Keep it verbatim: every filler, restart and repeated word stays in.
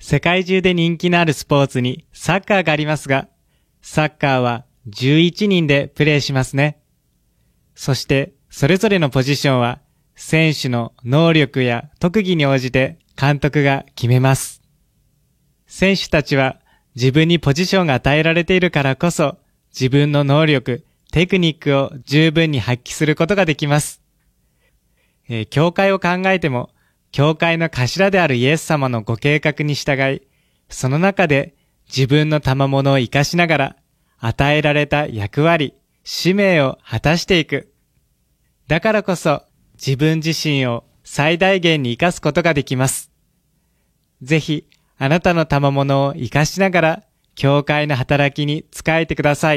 世界中で人気のあるスポーツにサッカーがありますが、サッカーはじゅういちにんでプレーしますね。そしてそれぞれのポジションは選手の能力や特技に応じて監督が決めます。選手たちは自分にポジションが与えられているからこそ、自分の能力、テクニックを十分に発揮することができます。えー、教会を考えても、教会の頭であるイエス様のご計画に従い、その中で自分の賜物を生かしながら、与えられた役割、使命を果たしていく。だからこそ、自分自身を最大限に生かすことができます。ぜひ、あなたの賜物を生かしながら、教会の働きに仕えてください。